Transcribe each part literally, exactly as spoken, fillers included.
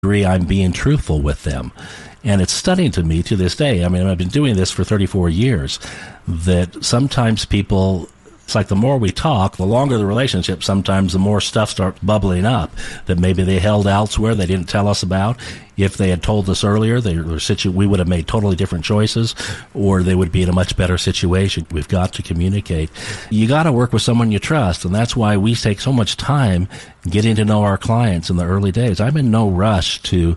degree I'm being truthful with them. And it's stunning to me to this day. I mean, I've been doing this for thirty-four years, that sometimes people, it's like the more we talk, the longer the relationship, sometimes the more stuff starts bubbling up that maybe they held elsewhere, they didn't tell us about. If they had told us earlier, they were situ- we would have made totally different choices, or they would be in a much better situation. We've got to communicate. You got to work with someone you trust, and that's why we take so much time getting to know our clients in the early days. I'm in no rush to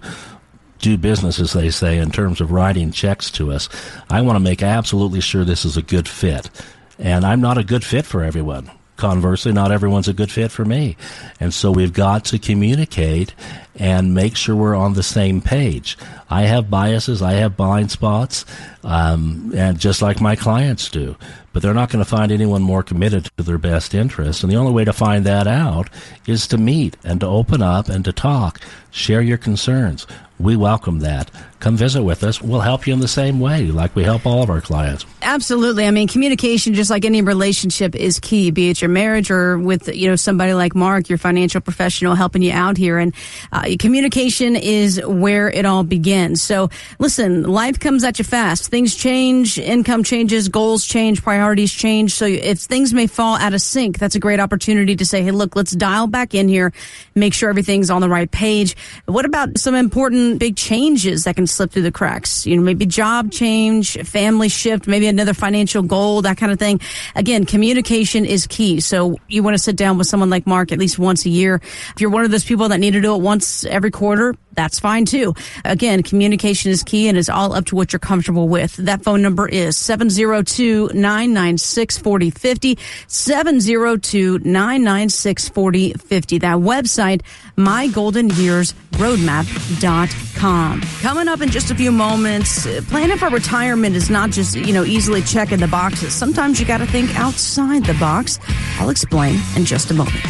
do business, as they say, in terms of writing checks to us. I want to make absolutely sure this is a good fit. And I'm not a good fit for everyone. Conversely, not everyone's a good fit for me. And so we've got to communicate and make sure we're on the same page. I have biases, I have blind spots, um, and just like my clients do. But they're not going to find anyone more committed to their best interests. And the only way to find that out is to meet and to open up and to talk. Share your concerns. We welcome that. Come visit with us. We'll help you in the same way, like we help all of our clients. Absolutely. I mean, communication, just like any relationship, is key, be it your marriage or with, you know, somebody like Mark, your financial professional helping you out here. And uh, communication is where it all begins. So listen, life comes at you fast. Things change, income changes, goals change, priorities change. So if things may fall out of sync, that's a great opportunity to say, hey, look, let's dial back in here, make sure everything's on the right page. What about some important big changes that can slip through the cracks? You know, maybe job change, family shift, maybe another financial goal, that kind of thing. Again, communication is key. So you want to sit down with someone like Mark at least once a year. If you're one of those people that need to do it once every quarter, that's fine too. Again, communication is key, and it's all up to what you're comfortable with. That phone number is seven oh two, nine nine six, four oh five oh, seven oh two, nine nine six, four oh five oh. That website, my golden years roadmap dot com. Coming up in just a few moments, planning for retirement is not just, you know, easily checking the boxes. Sometimes you got to think outside the box. I'll explain in just a moment.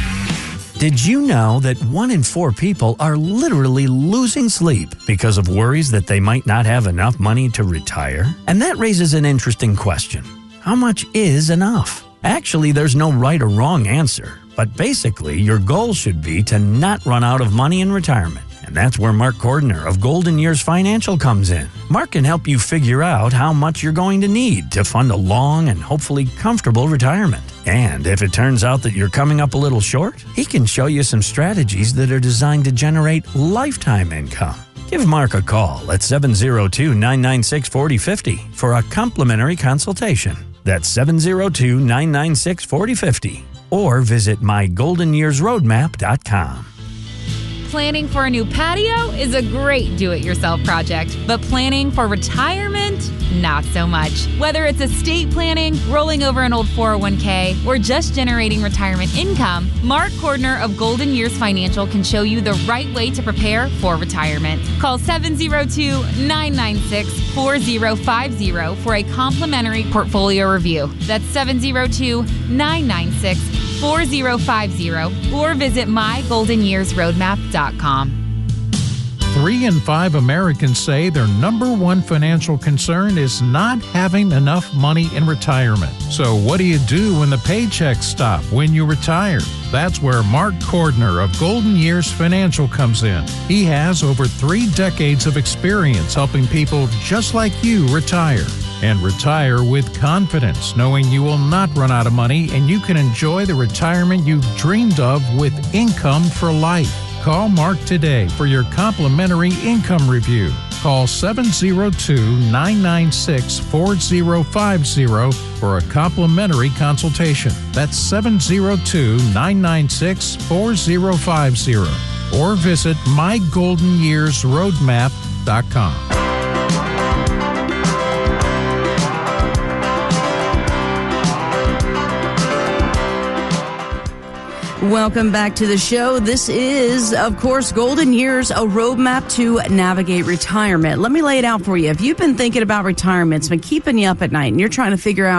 Did you know that one in four people are literally losing sleep because of worries that they might not have enough money to retire? And that raises an interesting question. How much is enough? Actually, there's no right or wrong answer, but basically your goal should be to not run out of money in retirement. And that's where Mark Cordner of Golden Years Financial comes in. Mark can help you figure out how much you're going to need to fund a long and hopefully comfortable retirement. And if it turns out that you're coming up a little short, he can show you some strategies that are designed to generate lifetime income. Give Mark a call at seven oh two, nine nine six, four oh five oh for a complimentary consultation. That's seven oh two, nine nine six, four oh five oh. Or visit my golden years roadmap dot com. Planning for a new patio is a great do-it-yourself project, but planning for retirement, not so much. Whether it's estate planning, rolling over an old four oh one k, or just generating retirement income, Mark Cordner of Golden Years Financial can show you the right way to prepare for retirement. Call seven oh two, nine nine six, four oh five oh for a complimentary portfolio review. That's seven oh two, nine nine six, four oh five oh or visit my golden years roadmap dot com. Three in five Americans say their number one financial concern is not having enough money in retirement. So what do you do when the paychecks stop when you retire? That's where Mark Cordner of Golden Years Financial comes in. He has over three decades of experience helping people just like you retire. And retire with confidence, knowing you will not run out of money and you can enjoy the retirement you've dreamed of with income for life. Call Mark today for your complimentary income review. Call seven oh two, nine nine six, four oh five oh for a complimentary consultation. That's seven oh two, nine nine six, four oh five oh. Or visit my golden years roadmap dot com. Welcome back to the show. This is, of course, Golden Years, a roadmap to navigate retirement. Let me lay it out for you. If you've been thinking about retirement, it's been keeping you up at night, and you're trying to figure out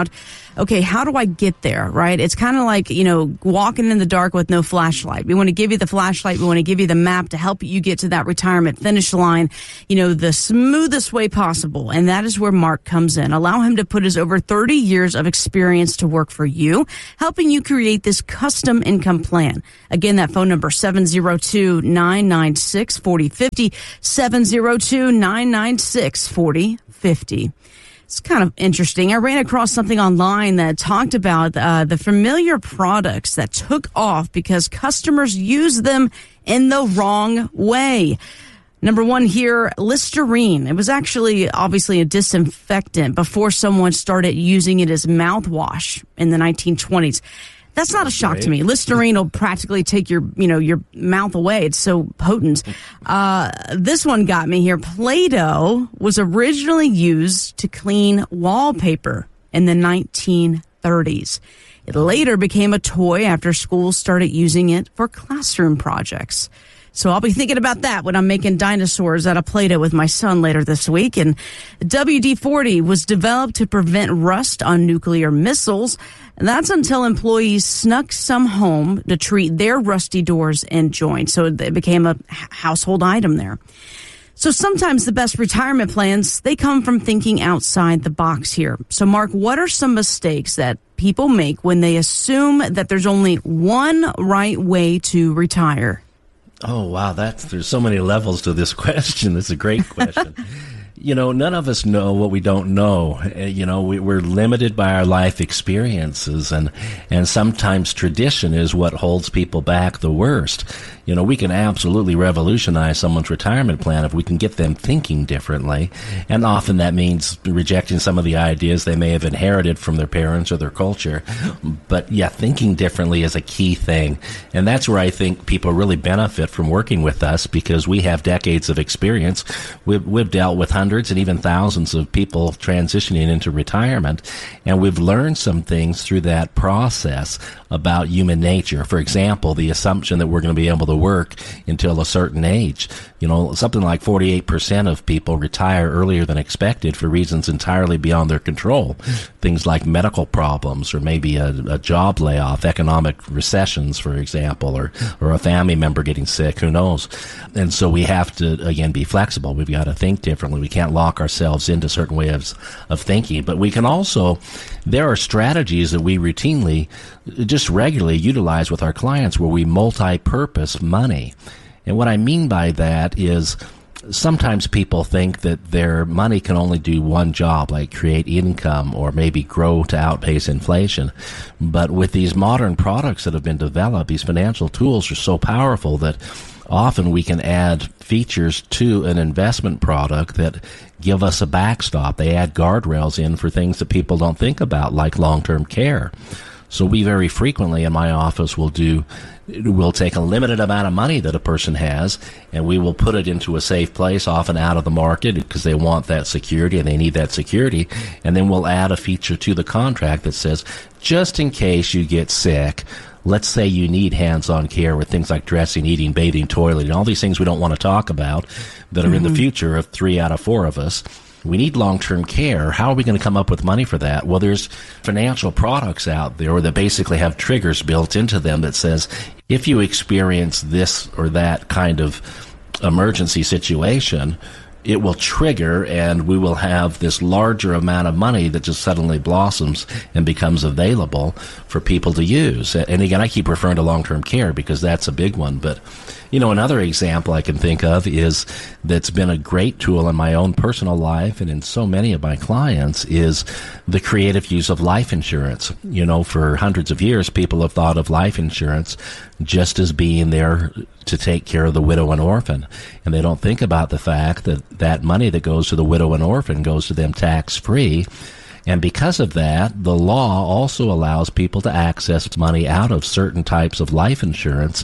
okay, how do I get there, right? It's kind of like, you know, walking in the dark with no flashlight. We want to give you the flashlight. We want to give you the map to help you get to that retirement finish line, you know, the smoothest way possible. And that is where Mark comes in. Allow him to put his over thirty years of experience to work for you, helping you create this custom income plan. Again, that phone number, seven zero two, nine nine six, four zero five zero, seven zero two, nine nine six, four zero five zero. It's kind of interesting. I ran across something online that talked about uh, the familiar products that took off because customers used them in the wrong way. Number one here, Listerine. It was actually obviously a disinfectant before someone started using it as mouthwash in the nineteen twenties. That's not a shock Right. to me. Listerine will practically take your, you know, your mouth away. It's so potent. Uh, this one got me here. Play-Doh was originally used to clean wallpaper in the nineteen thirties. It later became a toy after schools started using it for classroom projects. So I'll be thinking about that when I'm making dinosaurs out of Play-Doh with my son later this week. And W D forty was developed to prevent rust on nuclear missiles. And that's until employees snuck some home to treat their rusty doors and joints. So it became a household item there. So sometimes the best retirement plans, they come from thinking outside the box here. So Mark, what are some mistakes that people make when they assume that there's only one right way to retire? Oh, wow. That's, there's so many levels to this question. It's a great question. You know, none of us know what we don't know. Uh, You know, we, we're limited by our life experiences, and, and sometimes tradition is what holds people back the worst. You know, we can absolutely revolutionize someone's retirement plan if we can get them thinking differently. And often that means rejecting some of the ideas they may have inherited from their parents or their culture. But yeah, thinking differently is a key thing. And that's where I think people really benefit from working with us, because we have decades of experience. We've, we've dealt with hundreds and even thousands of people transitioning into retirement. And we've learned some things through that process about human nature. For example, the assumption that we're going to be able to work until a certain age. You know, something like forty-eight percent of people retire earlier than expected for reasons entirely beyond their control. Things like medical problems, or maybe a, a job layoff, economic recessions, for example, or, or a family member getting sick, who knows. And so we have to, again, be flexible. We've got to think differently. We can't lock ourselves into certain ways of thinking. But we can also, there are strategies that we routinely, just regularly utilize with our clients where we multi-purpose money. And what I mean by that is sometimes people think that their money can only do one job, like create income or maybe grow to outpace inflation. But with these modern products that have been developed, these financial tools are so powerful that often we can add features to an investment product that give us a backstop. They add guardrails in for things that people don't think about, like long-term care. So we very frequently in my office will do, we'll take a limited amount of money that a person has, and we will put it into a safe place, often out of the market, because they want that security and they need that security. And then we'll add a feature to the contract that says, just in case you get sick, let's say you need hands-on care with things like dressing, eating, bathing, toileting, all these things we don't want to talk about that are mm-hmm. in the future of three out of four of us. We need long-term care. How are we going to come up with money for that? Well, there's financial products out there that basically have triggers built into them that says, if you experience this or that kind of emergency situation, it will trigger and we will have this larger amount of money that just suddenly blossoms and becomes available for people to use. And again, I keep referring to long-term care because that's a big one. But, you know, another example I can think of is that's been a great tool in my own personal life and in so many of my clients is the creative use of life insurance. You know, for hundreds of years, people have thought of life insurance just as being there to take care of the widow and orphan. And they don't think about the fact that that money that goes to the widow and orphan goes to them tax-free. And because of that, the law also allows people to access money out of certain types of life insurance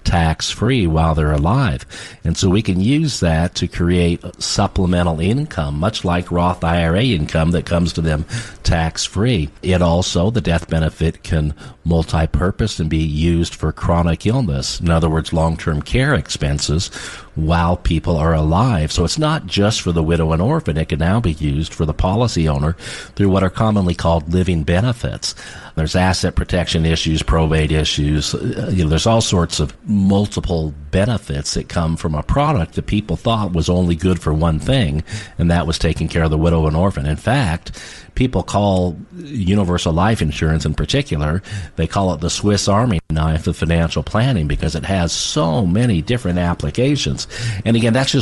tax-free while they're alive. And so we can use that to create supplemental income, much like Roth I R A income that comes to them tax-free. It also, the death benefit can multi-purpose and be used for chronic illness. In other words, long-term care expenses while people are alive. So it's not just for the widow and orphan. It can now be used for the policy owner through what are commonly called living benefits. There's asset protection issues, probate issues. Uh, you know, there's all sorts of multiple benefits that come from a product that people thought was only good for one thing, and that was taking care of the widow and orphan. In fact, people call universal life insurance in particular, they call it the Swiss Army knife of financial planning because it has so many different applications. And again, that's just